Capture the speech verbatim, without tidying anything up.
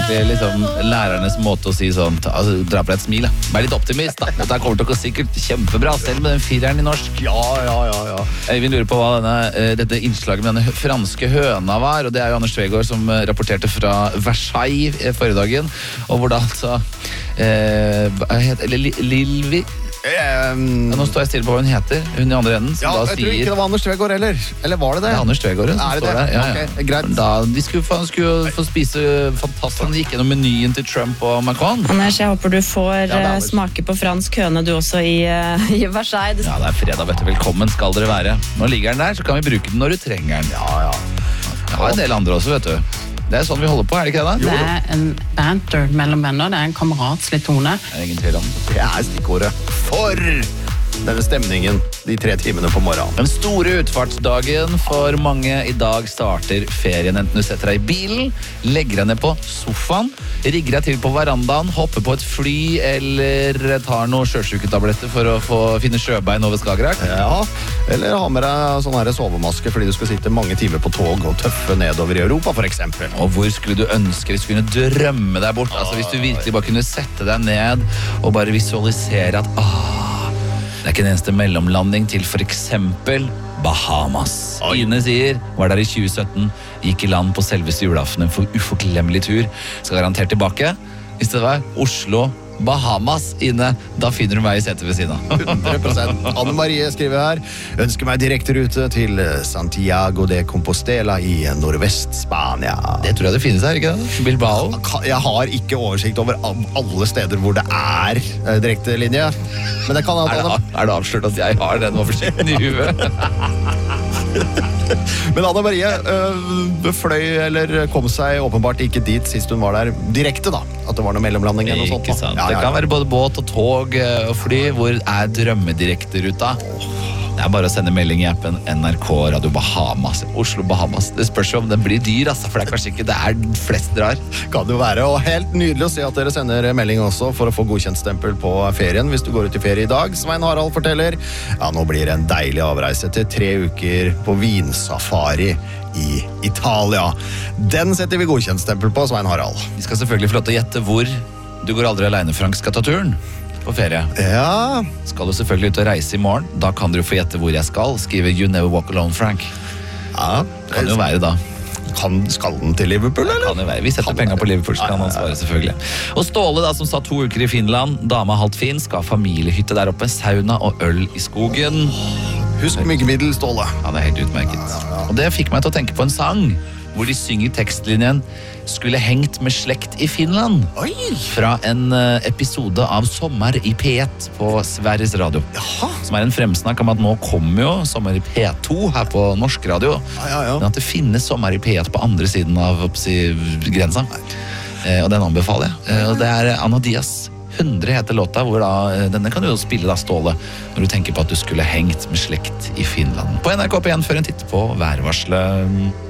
egentlig liksom lærernes måte å si sånn, altså, dra på deg et smil, da. Vær litt optimist, da. Dette kommer til å gå sikkert kjempebra, selv med den fireren i norsk. Ja, ja, ja, ja. Jeg lurer på hva denne, dette innslaget med denne franske høna var, og det er jo Anders Tvegård som rapporterte fra Versailles forrige dagen, og hvor da altså, eh, hva heter, eller Lilvi, Um, ja, nå står jeg stille på hva hun heter, hun i andre enden. Ja, jeg sier... tror ikke det var Anders Tvegård, eller? Eller var det det? Det er Anders Tvegård, som er det står det? der. Ja, ja. Ok, greit. Da, de skulle, få, skulle jo få spise fantastisk. De gikk gjennom menyen til Trump og Macron. Anders, jeg håper du får Ja, uh, smake på fransk høne du også i, uh, i Versailles. Ja, det er fredag, vet du. Velkommen skal dere være. Nå ligger den der, så kan vi bruke den når du trenger den. Ja, ja. Jeg har en del andre også, vet du. Det er sånn vi holder på, er det ikke det da? Det er en banter mellom venner, det er en kameratslig tone. Det er ingen tvil om. Det er stikkordet for denne stemningen de tre timene på morgenen. Den store utfartsdagen for mange i dag starter ferien. Enten du setter deg i bilen, legger deg ned på sofaen, rigger deg til på verandaen, hopper på et fly eller tar noen sjøsyketabletter for å få finne sjøbein over Skagerrak. Ja, eller ha med deg sånn her sovemaske fordi du skal sitte mange timer på tog og tøffe nedover i Europa, for eksempel. Og hvor skulle du ønske hvis du kunne drømme deg bort? Altså hvis du virkelig bare kunne sette deg ned og bare visualisere at ah, det er ikke en eneste mellomlanding til for eksempel Bahamas. Ine sier, var der i tjue sytten, gikk i land på selveste julaften, en for uforglemmelig tur. Skal garantert tilbake. Hvis det var Oslo, Bahamas, Ine, da finner du meg i setet ved siden av. hundre prosent. Anne Marie skriver her, ønsker meg direkte rute til Santiago de Compostela i nordvest Spania. Det tror jeg det finnes her, ikke det? Bilbao. Jeg har ikke oversikt over alle steder hvor det er direkte linje. Men det kan Er det, er det avslørt at jeg har den oversikten i huet? Men Anne Marie øh, fløy eller kom seg åpenbart ikke dit sist hun var der direkte da. At det var noe mellomlanding eller noe sånt. Ikke sant. Ja, ja, ja. Det kan være både båt og tog og fly. Hvor er drømmedirekteruta? Det er bare å sende melding i appen N R K Radio Bahamas. Oslo Bahamas. Det spørs jo om den blir dyr, altså, for det er kanskje ikke det er flest drar. Kan det jo være, og helt nydelig å se at dere sender melding også for å få godkjent stempel på ferien hvis du går ut i ferie i dag. Svein Harald forteller, ja, nå blir det en deilig avreise til tre uker på vinsafari i Italia. Den setter vi godkjent stempel på, Svein Harald. Vi skal selvfølgelig få lov til å gjette hvor Du går aldri alene, Frank, skal ta turen på ferie. Ja. Skal du selvfølgelig ut og reise i morgen, da kan du få gjette hvor jeg skal. Skrive You Never Walk Alone, Frank. Ja. Det kan jo være da. Kan, skal den til Liverpool, eller? Kan jo være. Vi setter penger på Liverpool, så kan han svare selvfølgelig. Og Ståle da, som sa to uker i Finland, dama halvt fin, skal ha familiehytte der oppe, sauna og øl i skogen. Husk myggemiddel, Ståle. Ja, det er helt utmerket. Og det fikk meg til å tenke på en sang, hvor de synger tekstlinjen «Skulle hengt med slekt i Finland». Oi! Fra en uh, episode av Sommer i P ett på Sveriges Radio. Jaha. Som er en fremsnakk om at nå kommer jo Sommer i P to her på norsk radio. Ja, ja, ja. Men at det finnes Sommer i P ett på andre siden av oppsi, grensa. Eh, og den anbefaler jeg. Eh, og det er Anna Diaz. hundre heter låta, hvor da, eh, denne kan du jo spille da, Ståle, når du tenker på at du skulle hengt med slekt i Finland. På N R K P én før en titt på værvarselet.